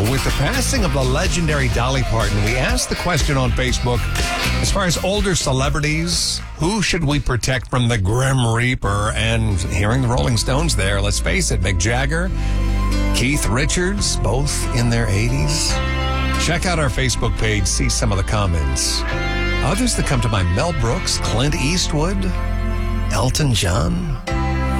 with the passing of the legendary Dolly Parton, we asked the question on Facebook, as far as older celebrities, who should we protect from the Grim Reaper? And hearing the Rolling Stones there, let's face it, Mick Jagger, Keith Richards, both in their 80s. Check out our Facebook page, see some of the comments. Others that come to mind, Mel Brooks, Clint Eastwood, Elton John.